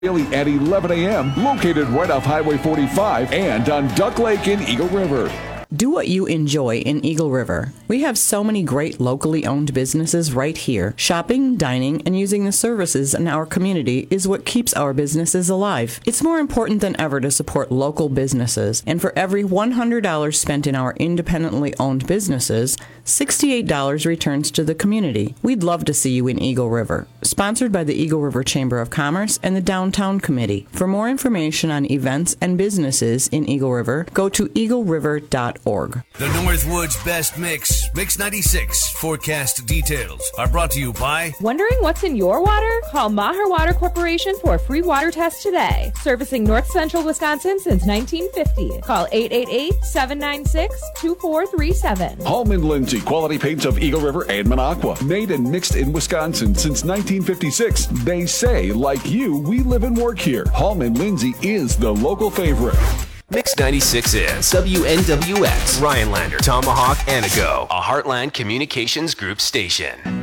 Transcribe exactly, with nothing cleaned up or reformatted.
Daily at eleven a.m. located right off Highway forty-five and on Duck Lake in Eagle River. Do what you enjoy in Eagle River. We have so many great locally owned businesses right here. Shopping, dining, and using the services in our community is what keeps our businesses alive. It's more important than ever to support local businesses, and for every one hundred dollars spent in our independently owned businesses, sixty-eight dollars returns to the community. We'd love to see you in Eagle River. Sponsored by the Eagle River Chamber of Commerce and the Downtown Committee. For more information on events and businesses in Eagle River, go to eagle river dot org. The Northwoods Best Mix, Mix ninety-six forecast details are brought to you by... Wondering what's in your water? Call Maher Water Corporation for a free water test today. Servicing North Central Wisconsin since nineteen fifty. Call eight eight eight, seven nine six, two four three seven. Hallman Lindsay, quality paints of Eagle River and Minocqua. Made and mixed in Wisconsin since nineteen fifty-six. They say, like you, we live and work here. Hallman Lindsay is the local favorite. Mix ninety-six is W N W X, Rhinelander, Tomahawk, Anago, a Heartland Communications Group station.